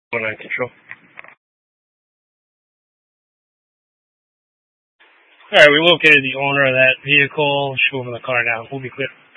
One on control. Alright, we located the owner of that vehicle. Show him the car now. We'll be clear.